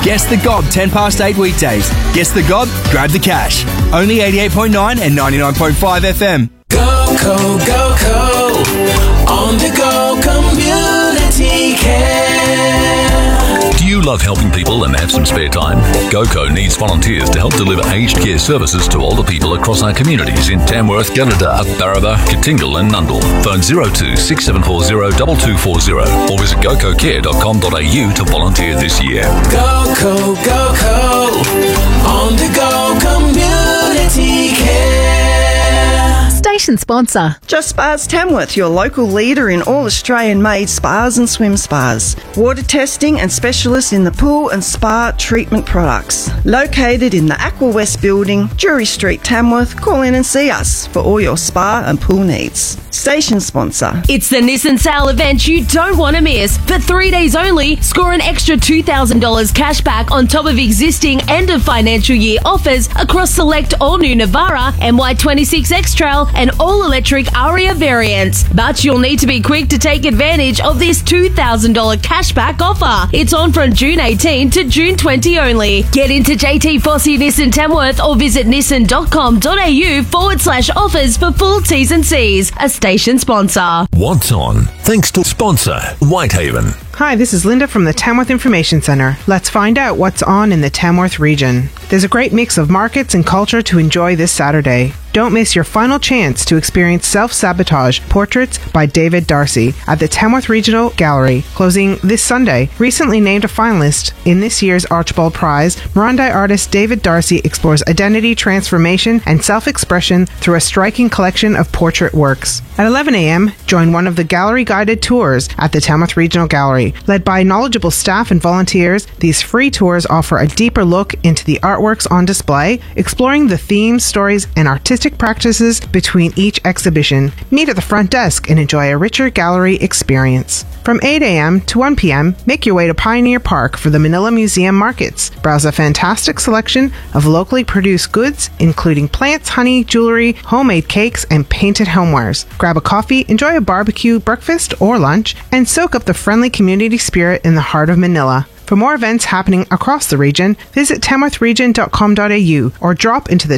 Guess the Gob 10 past 8 weekdays. Guess the Gob, grab the cash. Only 88.9 and 99.5 FM. Go, go, go, go. On the go community care. Do you love helping people and have some spare time? GoCo needs volunteers to help deliver aged care services to older people across our communities in Tamworth, Gunnedah, Barraba, Katingal and Nundle. Phone 02 6740 2240 or visit gococare.com.au to volunteer this year. Go, go, go, go. On the go community care. Station sponsor. Just Spas Tamworth, your local leader in all Australian-made spas and swim spas. Water testing and specialists in the pool and spa treatment products. Located in the Aqua West building, Drury Street, Tamworth. Call in and see us for all your spa and pool needs. Station sponsor. It's the Nissan sale event you don't want to miss. For 3 days only, score an extra $2,000 cash back on top of existing end of financial year offers across select all-new Navara, MY26 X-Trail and all-electric Aria variants. But you'll need to be quick to take advantage of this $2,000 cashback offer. It's on from June 18 to June 20 only. Get into JT Fossey Nissan Tamworth or visit nissan.com.au/offers for full T's and C's. A station sponsor. What's on? Thanks to sponsor Whitehaven. Hi, this is Linda from the Tamworth Information Centre. Let's find out what's on in the Tamworth region. There's a great mix of markets and culture to enjoy this Saturday. Don't miss your final chance to experience Self-Sabotage Portraits by David Darcy at the Tamworth Regional Gallery, closing this Sunday. Recently named a finalist in this year's Archibald Prize, Marondi artist David Darcy explores identity transformation and self-expression through a striking collection of portrait works. At 11 a.m., join one of the gallery-guided tours at the Tamworth Regional Gallery. Led by knowledgeable staff and volunteers, these free tours offer a deeper look into the artworks on display, exploring the themes, stories, and artistic practices between each exhibition. Meet at the front desk and enjoy a richer gallery experience. From 8 a.m. to 1 p.m., make your way to Pioneer Park for the Manila Museum Markets. Browse a fantastic selection of locally produced goods, including plants, honey, jewelry, homemade cakes, and painted homewares. Grab a coffee, enjoy a barbecue, breakfast, or lunch, and soak up the friendly community spirit in the heart of Manila. For more events happening across the region, visit tamworthregion.com.au or drop into the